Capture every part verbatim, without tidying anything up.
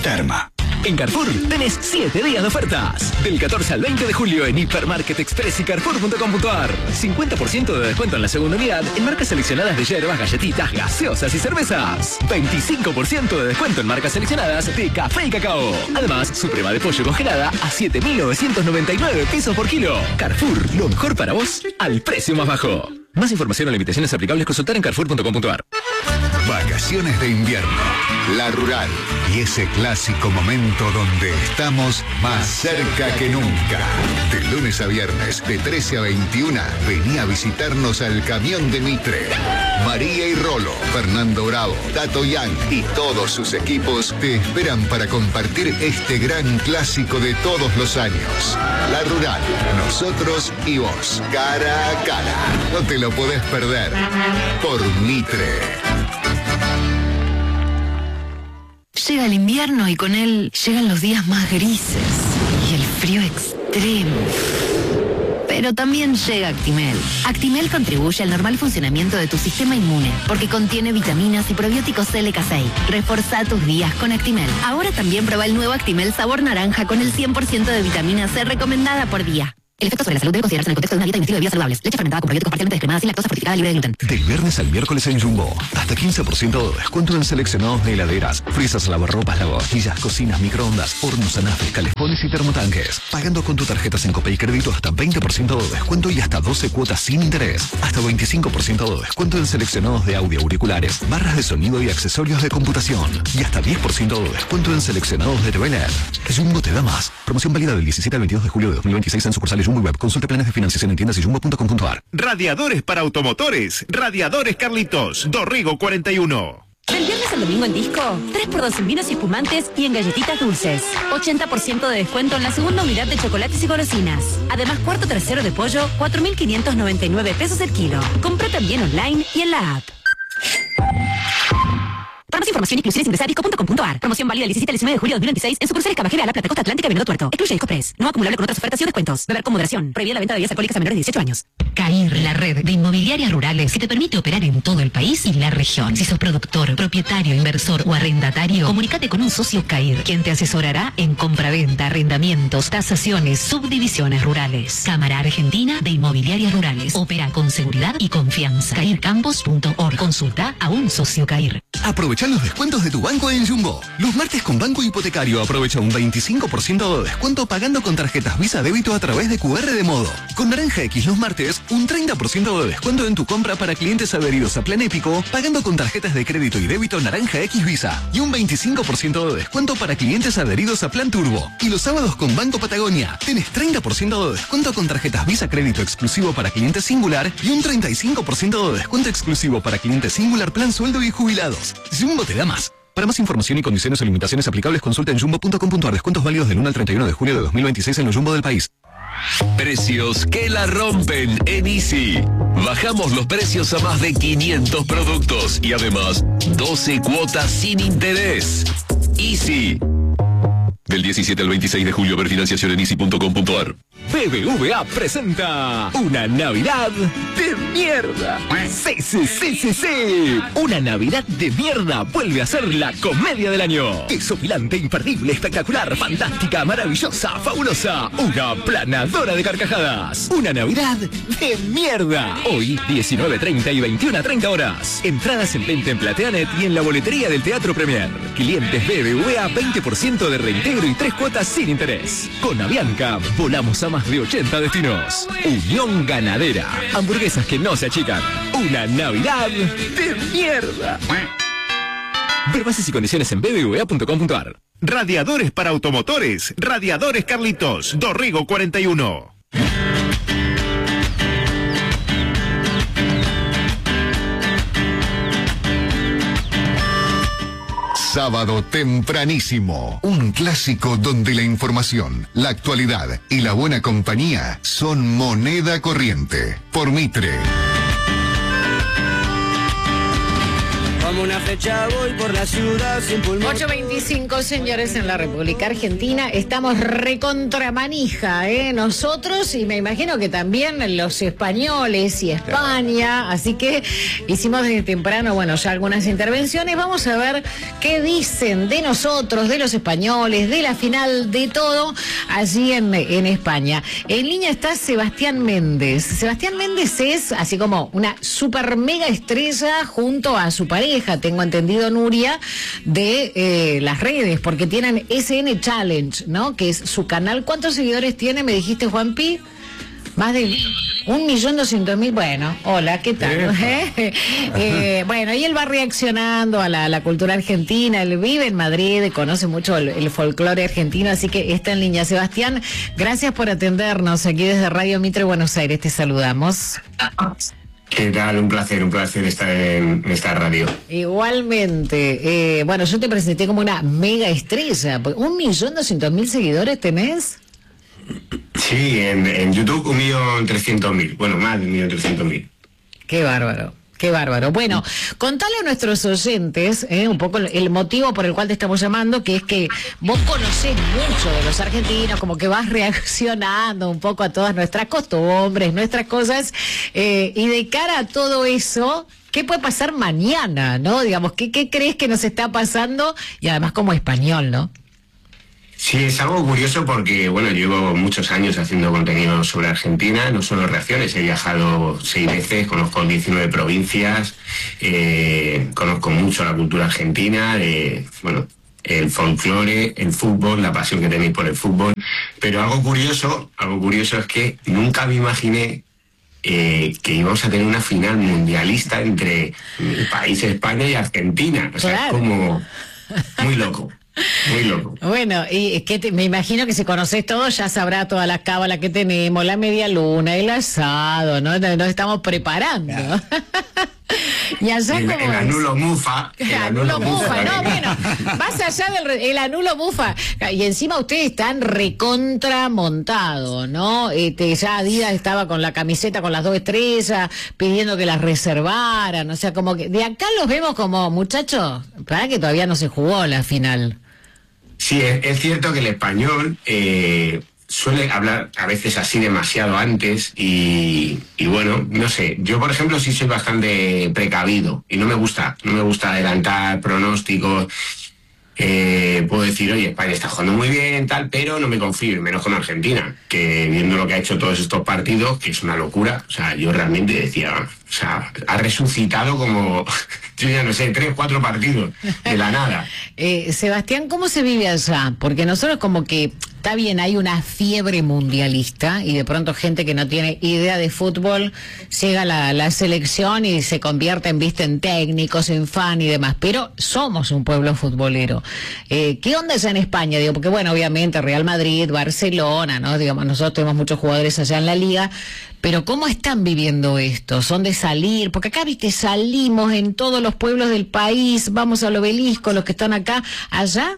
Terma. En Carrefour tenés siete días de ofertas. Del catorce al veinte de julio en Hipermarket Express y Carrefour punto com punto ar. cincuenta por ciento de descuento en la segunda unidad en marcas seleccionadas de hierbas, galletitas, gaseosas y cervezas. veinticinco por ciento de descuento en marcas seleccionadas de café y cacao. Además, suprema de pollo congelada a siete mil novecientos noventa y nueve pesos por kilo. Carrefour, lo mejor para vos al precio más bajo. Más información o limitaciones aplicables consultar en Carrefour punto com punto ar. Vacaciones de invierno, La Rural y ese clásico momento donde estamos más cerca que nunca. De lunes a viernes, de trece a veintiuna, vení a visitarnos al Camión de Mitre. María y Rolo, Fernando Bravo, Tato Yang y todos sus equipos te esperan para compartir este gran clásico de todos los años. La Rural, nosotros y vos, cara a cara. No te lo podés perder. Por Mitre. Llega el invierno y con él llegan los días más grises y el frío extremo. Pero también llega Actimel. Actimel contribuye al normal funcionamiento de tu sistema inmune porque contiene vitaminas y probióticos L K seis. Reforzá tus días con Actimel. Ahora también prueba el nuevo Actimel sabor naranja con el cien por ciento de vitamina C recomendada por día. El efecto sobre la salud debe considerarse en el contexto de una dieta y un estilo de vida saludables. Leche fermentada con probióticos parcialmente descremada sin lactosa fortificada libre de gluten. Del viernes al miércoles en Jumbo. Hasta quince por ciento de descuento en seleccionados de heladeras, frisas, lavarropas, lavavajillas, cocinas, microondas, hornos, anafes, calefones y termotanques. Pagando con tu tarjeta Sincopay Crédito hasta veinte por ciento de descuento y hasta doce cuotas sin interés. Hasta veinticinco por ciento de descuento en seleccionados de audio, auriculares, barras de sonido y accesorios de computación. Y hasta diez por ciento de descuento en seleccionados de T V L E D. Jumbo te da más. Promoción válida del diecisiete al veintidós de julio de dos mil veintiséis en sucursales Jumbo y Web. Consulte planes de financiación en tiendas y jumbo punto com punto ar. Radiadores para automotores. Radiadores Carlitos. Dorrego cuarenta y uno. Del viernes al domingo en Disco, tres por dos en vinos y espumantes y en galletitas dulces. ochenta por ciento de descuento en la segunda unidad de chocolates y golosinas. Además, cuarto trasero de pollo, cuatro mil quinientos noventa y nueve pesos el kilo. Compra también online y en la app. Para más información, inclusiones ingresa a disco punto com punto ar. Promoción válida del diecisiete al diecinueve de julio de dos mil veintiséis en sucursales Cabajera, La Plata, Costa Atlántica y Venado Tuerto. Excluye Discopress. No acumulable con otras ofertas y descuentos. Beber con moderación. Prohibida la venta de bebidas alcohólicas a menores de dieciocho años. CAIR, la red de inmobiliarias rurales que te permite operar en todo el país y la región. Si sos productor, propietario, inversor o arrendatario, comunícate con un socio CAIR, quien te asesorará en compraventa, arrendamientos, tasaciones, subdivisiones rurales. Cámara Argentina de Inmobiliarias Rurales. Opera con seguridad y confianza. cair campos punto org. Consulta a un socio CAIR. Aprovecha los descuentos de tu banco en Jumbo. Los martes con Banco Hipotecario aprovecha un veinticinco por ciento de descuento pagando con tarjetas Visa Débito a través de Q R de modo. Con Naranja X los martes, un treinta por ciento de descuento en tu compra para clientes adheridos a Plan Épico pagando con tarjetas de crédito y débito Naranja X Visa. Y un veinticinco por ciento de descuento para clientes adheridos a Plan Turbo. Y los sábados con Banco Patagonia, tenés treinta por ciento de descuento con tarjetas Visa Crédito exclusivo para clientes Singular y un treinta y cinco por ciento de descuento exclusivo para clientes Singular Plan Sueldo y Jubilados. Jumbo te da más. Para más información y condiciones o limitaciones aplicables, consulta en jumbo punto com punto ar. Descuentos válidos del uno al treinta y uno de julio de dos mil veintiséis en los Jumbo del país. Precios que la rompen en Easy. Bajamos los precios a más de quinientos productos y además doce cuotas sin interés. Easy. Del diecisiete al veintiséis de julio, ver financiación en easy punto com punto ar. B B V A presenta una Navidad de mierda. Sí, sí, sí, sí, sí. Una Navidad de mierda vuelve a ser la comedia del año. Desopilante, imperdible, espectacular, fantástica, maravillosa, fabulosa. Una planadora de carcajadas. Una Navidad de mierda. Hoy, diecinueve treinta y veintiuna treinta horas. Entradas en venta en Plateanet y en la boletería del Teatro Premier. Clientes B B V A, veinte por ciento de reintegro y tres cuotas sin interés. Con Avianca, volamos a más de ochenta destinos. Unión Ganadera. Hamburguesas que no se achican. Una Navidad de mierda. Ver bases y condiciones en b b v a punto com punto ar. Radiadores para automotores. Radiadores Carlitos. Dorrego cuarenta y uno. Sábado tempranísimo. Un clásico donde la información, la actualidad y la buena compañía son moneda corriente. Por Mitre. Vamos una flecha voy por la ciudad sin pulmón. ocho veinticinco, señores, en la República Argentina. Estamos recontra manija, ¿eh? Nosotros, y me imagino que también los españoles y España. Así que hicimos desde temprano, bueno, ya algunas intervenciones. Vamos a ver qué dicen de nosotros, de los españoles, de la final, de todo, allí en, en España. En línea está Sebastián Méndez. Sebastián Méndez es así como una super mega estrella junto a su pareja, tengo entendido, Nuria, de eh, las redes, porque tienen S N Challenge, ¿no? Que es su canal. ¿Cuántos seguidores tiene, me dijiste, Juanpi? Más de un millón doscientos mil. Bueno, hola, ¿qué tal? ¿Eh? Eh, bueno, y él va reaccionando a la, la cultura argentina. Él vive en Madrid, conoce mucho el, el folclore argentino, así que está en línea. Sebastián, gracias por atendernos aquí desde Radio Mitre, Buenos Aires. Te saludamos. ¿Qué tal? Un placer, un placer estar en esta radio. Igualmente. Eh, bueno, yo te presenté como una mega estrella. ¿Un millón doscientos mil seguidores tenés? Sí, en, en YouTube un millón trescientos mil. Bueno, más de un millón trescientos mil. Qué bárbaro. Qué bárbaro. Bueno, contale a nuestros oyentes eh, un poco el motivo por el cual te estamos llamando, que es que vos conocés mucho de los argentinos, como que vas reaccionando un poco a todas nuestras costumbres, nuestras cosas, eh, y de cara a todo eso, ¿qué puede pasar mañana, no? Digamos, ¿qué, qué crees que nos está pasando? Y además como español, ¿no? Sí, es algo curioso porque, bueno, llevo muchos años haciendo contenido sobre Argentina, no solo reacciones, he viajado seis veces, conozco diecinueve provincias, eh, conozco mucho la cultura argentina, eh, bueno, el folclore, el fútbol, la pasión que tenéis por el fútbol, pero algo curioso, algo curioso es que nunca me imaginé eh, que íbamos a tener una final mundialista entre el país España y Argentina, o sea, claro. Es como muy loco. Muy loco. Bueno, y que te, me imagino que si conoces todo ya sabrá todas las cábalas que tenemos, la media luna, el asado, ¿no? Nos estamos preparando. Claro. Y allá el, como el anulo mufa. El, el anulo, anulo mufa, mufa, no, bueno, más allá del el anulo mufa. Y encima ustedes están recontra montados, ¿no? Este, ya Adidas estaba con la camiseta con las dos estrellas, pidiendo que las reservaran, o sea, como que de acá los vemos como, muchachos, para que todavía no se jugó la final. Sí, es, es cierto que el español eh, suele hablar a veces así demasiado antes y, y bueno, no sé, yo por ejemplo sí soy bastante precavido y no me gusta, no me gusta adelantar pronósticos. Eh, puedo decir, oye, España está jugando muy bien, tal, pero no me confío, menos con Argentina, que viendo lo que ha hecho todos estos partidos, que es una locura, o sea, yo realmente decía, o sea, ha resucitado como, yo ya no sé, tres, cuatro partidos, de la nada. eh, Sebastián, ¿cómo se vive allá? Porque nosotros como que, está bien, hay una fiebre mundialista y de pronto gente que no tiene idea de fútbol llega a la, la selección y se convierte en, viste, en técnicos, en fan y demás, pero somos un pueblo futbolero. Eh, ¿Qué onda allá en España? Digo, porque bueno, obviamente Real Madrid, Barcelona, ¿no? Digamos, nosotros tenemos muchos jugadores allá en la liga, pero ¿cómo están viviendo esto? ¿Son de salir? Porque acá, viste, salimos en todos los pueblos del país, vamos al obelisco, los que están acá, allá.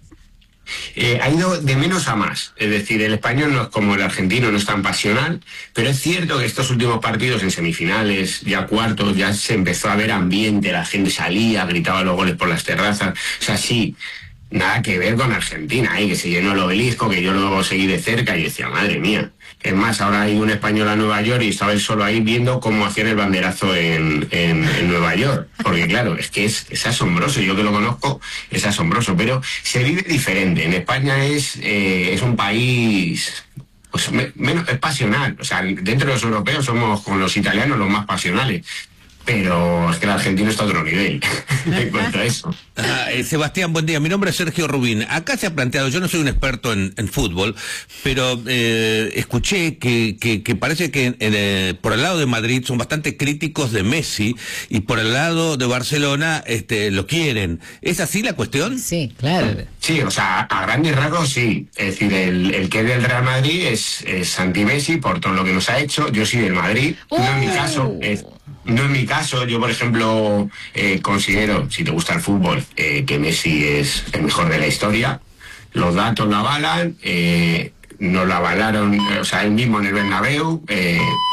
Eh, ha ido de menos a más, es decir, el español no es como el argentino, no es tan pasional, pero es cierto que estos últimos partidos en semifinales, ya cuartos, ya se empezó a ver ambiente, la gente salía, gritaba los goles por las terrazas, o sea, sí, nada que ver con Argentina, ¿eh? Que se llenó el obelisco, que yo lo seguí de cerca y decía, madre mía. Es más, ahora hay un español a Nueva York y estaba él solo ahí viendo cómo hacían el banderazo en, en, en Nueva York. Porque claro, es que es, es asombroso, yo que lo conozco, es asombroso, pero se vive diferente. En España es, eh, es un país pues me, menos es pasional. O sea, dentro de los europeos somos con los italianos los más pasionales. Pero es que el argentino está a otro nivel en cuanto a eso. Ah, eh, Sebastián, buen día. Mi nombre es Sergio Rubín. Acá se ha planteado, yo no soy un experto en, en fútbol, pero eh, escuché que, que, que parece que en, eh, por el lado de Madrid son bastante críticos de Messi y por el lado de Barcelona este, lo quieren. ¿Es así la cuestión? Sí, claro. Sí, o sea, a grandes rasgos sí. Es decir, el, el que es del Real Madrid es, es anti-Messi por todo lo que nos ha hecho. Yo soy del Madrid, uh. no en mi caso. Es, No en mi caso, yo por ejemplo eh, considero, si te gusta el fútbol, eh, que Messi es el mejor de la historia. Los datos lo avalan, eh, nos lo avalaron, o sea, él mismo en el Bernabéu, eh,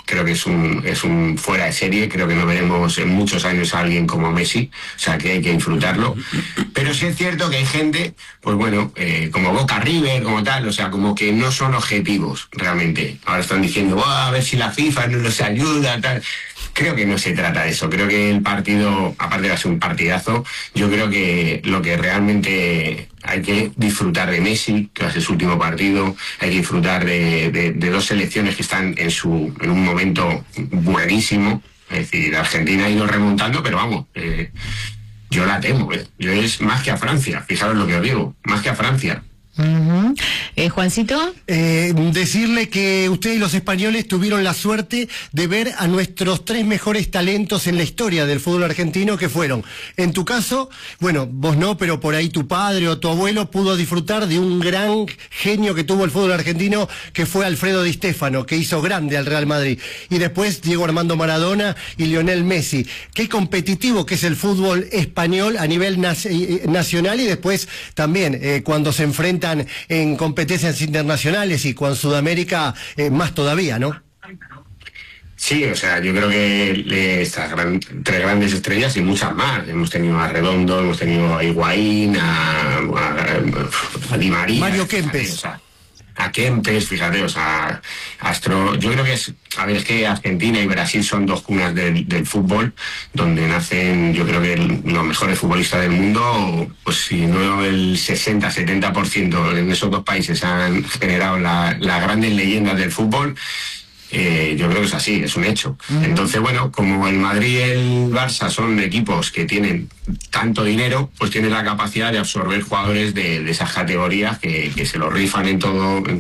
creo que es un, es un fuera de serie, creo que no veremos en muchos años a alguien como Messi, o sea que hay que disfrutarlo. Pero sí es cierto que hay gente, pues bueno, eh, como Boca River, como tal, o sea, como que no son objetivos realmente. Ahora están diciendo, oh, a ver si la FIFA no nos ayuda, tal. Creo que no se trata de eso, creo que el partido, aparte de ser un partidazo, yo creo que lo que realmente hay que disfrutar de Messi, que va a ser su último partido, hay que disfrutar de, de, de dos selecciones que están en su en un momento buenísimo, es decir, Argentina ha ido remontando, pero vamos, eh, yo la temo, eh. yo es más que a Francia, fijaros lo que os digo, más que a Francia. Uh-huh. eh, Juancito, eh, decirle que ustedes los españoles tuvieron la suerte de ver a nuestros tres mejores talentos en la historia del fútbol argentino, que fueron, en tu caso, bueno, vos no, pero por ahí tu padre o tu abuelo pudo disfrutar de un gran genio que tuvo el fútbol argentino, que fue Alfredo Di Stéfano, que hizo grande al Real Madrid, y después Diego Armando Maradona y Lionel Messi. Qué competitivo que es el fútbol español a nivel nac- nacional, y después también eh, cuando se enfrentan en competencias internacionales, y con Sudamérica eh, más todavía, ¿no? Sí, o sea, yo creo que le, estas gran, tres grandes estrellas y muchas más. Hemos tenido a Redondo, hemos tenido a Higuaín, a, a, a Di María. Mario Kempes. O sea, a Kempes, fíjate, o sea, Astro, yo creo que es, a ver, es que Argentina y Brasil son dos cunas del, del fútbol, donde nacen, yo creo que el, los mejores futbolistas del mundo, pues si no el sesenta setenta por ciento en esos dos países han generado la, las grandes leyendas del fútbol. Eh, yo creo que es así, es un hecho. Uh-huh. Entonces, bueno, como el Madrid y el Barça son equipos que tienen tanto dinero, pues tienen la capacidad de absorber jugadores de, de esas categorías que, que se lo rifan en todo, en